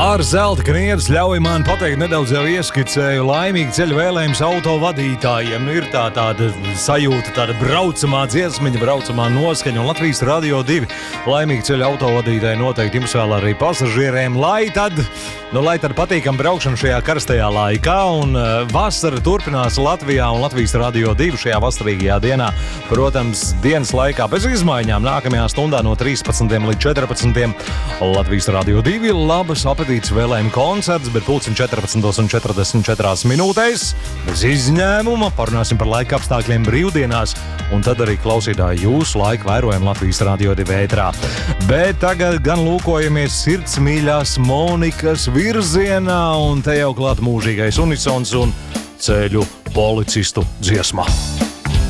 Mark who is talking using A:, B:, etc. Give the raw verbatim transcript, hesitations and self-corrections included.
A: Ar zelta kniedus ļauj man pateikt, nedaudz jau ieskicēju laimīgi ceļu vēlējums auto vadītājiem. Nu, ir tā tāda sajūta, tāda braucamā dziesmiņa, braucamā noskaņa, un Latvijas Radio divi laimīgi ceļu auto vadītāji noteikti jums vēl arī pasažieriem, lai tad, nu, lai tad patīkam braukšanu šajā karstajā laikā, un uh, vasara turpinās Latvijā un Latvijas Radio divi šajā vasarīgajā dienā. Protams, dienas laikā bez izmaiņām nākamajā stundā no trīspadsmitiem līdz četrpadsmitiem Latvijas Radio divi labas apetītes vēlējuma koncerts, bet pulksten četrpadsmitos un četrdesmit četrās minūtēs bez izņēmuma parunāsim par laika apstākļiem brīvdienās, un tad arī klausītāji jūsu laiku vērojam Latvijas Radio divi ētrā. Bet tagad gan lūkojamies sirdsmīļās Monikas virzienā, un te jau klāt mūžīgais unisons un ceļu policistu dziesmā.